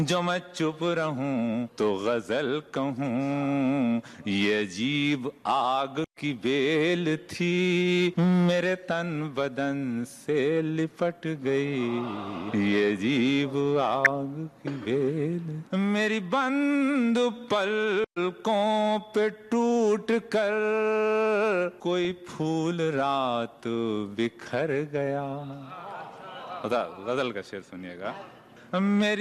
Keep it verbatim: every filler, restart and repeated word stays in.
जो मैं चुप रहूं तो गजल कहूं, ये अजीब आग की बेल थी, मेरे तन बदन से लिपट गई। ये अजीब आग की बेल मेरी बंद पलकों पे टूट कर कोई फूल रात बिखर गया। गजल का शेर सुनिएगा। मेरी